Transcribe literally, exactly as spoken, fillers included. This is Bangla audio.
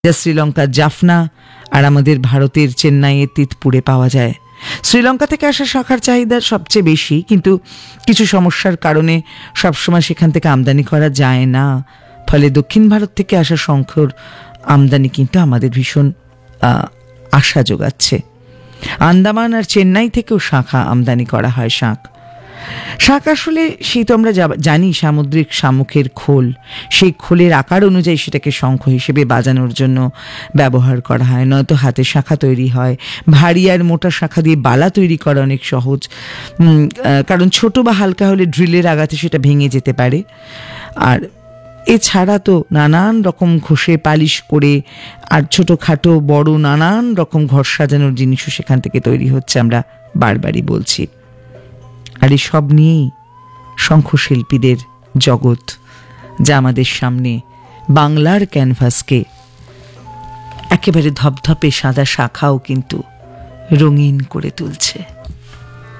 যা শ্রীলঙ্কার জাফনা আর আমাদের ভারতের চেন্নাইয়ের তিতপুরে পাওয়া যায়। শ্রীলঙ্কা থেকে আসা শাখার চাহিদা সবচেয়ে বেশি, কিন্তু কিছু সমস্যার কারণে সবসময় সেখান থেকে আমদানি করা যায় না। ফলে দক্ষিণ ভারত থেকে আসা শঙ্খর আমদানি কিন্তু আমাদের ভীষণ আশা যোগাচ্ছে। আন্দামান আর চেন্নাই থেকেও শাঁখা আমদানি করা হয়। শাঁখ শাঁখ আসলে সেই তো আমরা জানি সামুদ্রিক শামুকের খোল, সেই খোলের আকার অনুযায়ী সেটাকে শঙ্খ হিসেবে বাজানোর জন্য ব্যবহার করা হয়। নয়তো হাতে শাঁখা তৈরি হয়। ভারী আর মোটা শাঁখা দিয়ে বালা তৈরি করা অনেক সহজ, কারণ ছোট বা হালকা হলে ড্রিলের আঘাতে সেটা ভেঙে যেতে পারে। আর এছাড়া তো নানান রকম ঘষে পালিশ করে আর ছোটোখাটো বড় নানান রকম ঘর সাজানোর জিনিসও সেখান থেকে তৈরি হচ্ছে, আমরা বারবারই বলছি। আর এই সব নিয়েই শঙ্খশিল্পীদের জগৎ, যা আমাদের সামনে বাংলার ক্যানভাসকে একেবারে ধপধপে সাদা শাখাও কিন্তু রঙিন করে তুলছে।